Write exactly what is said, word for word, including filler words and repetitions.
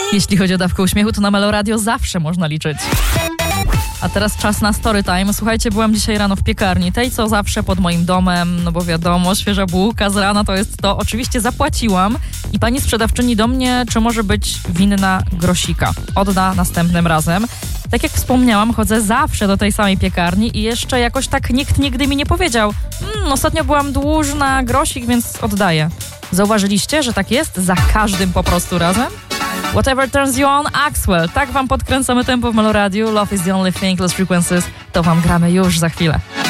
Jeśli chodzi o dawkę uśmiechu, to na Melo Radio zawsze można liczyć. A teraz czas na story time. Słuchajcie, byłam dzisiaj rano w piekarni, tej co zawsze pod moim domem, no bo wiadomo, świeża bułka z rana to jest to. Oczywiście zapłaciłam i pani sprzedawczyni do mnie, czy może być winna grosika. Odda następnym razem. Tak jak wspomniałam, chodzę zawsze do tej samej piekarni i jeszcze jakoś tak nikt nigdy mi nie powiedział. Hmm, ostatnio byłam dłużna grosik, więc oddaję. Zauważyliście, że tak jest za każdym po prostu razem? Whatever turns you on, Axwell. Tak wam podkręcamy tempo w Melo Radio. Love is the only thing, Lost Frequencies. To wam gramy już za chwilę.